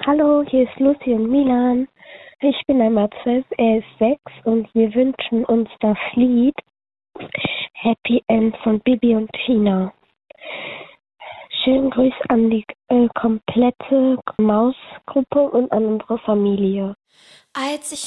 Hallo, hier ist Lucy und Milan. Ich bin einmal 12, er ist 6 und wir wünschen uns das Lied Happy End von Bibi und Tina. Schönen Gruß an die komplette Mausgruppe und an unsere Familie. Als ich